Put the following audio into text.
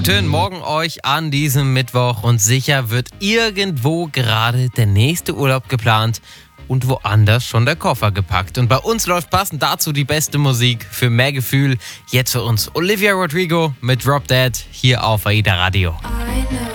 Guten Morgen euch an diesem Mittwoch und sicher wird irgendwo gerade der nächste Urlaub geplant und woanders schon der Koffer gepackt. Und bei uns läuft passend dazu die beste Musik für mehr Gefühl. Jetzt für uns Olivia Rodrigo mit Drop Dead hier auf AIDA Radio. I know